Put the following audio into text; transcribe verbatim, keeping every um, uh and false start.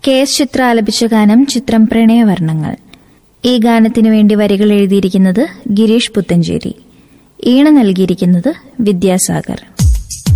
K S ചിത്ര ആലപിച്ച ഗാനം ചിത്രം പ്രണയവർണ്ണങ്ങൾ. ഈ ഗാനത്തിനു വേണ്ടി വരികൾ എഴുതിയിരിക്കുന്നത് ഗിരീഷ് പുത്തഞ്ചേരി, ഈണം നൽകിയിരിക്കുന്നത് വിദ്യാസാഗർ.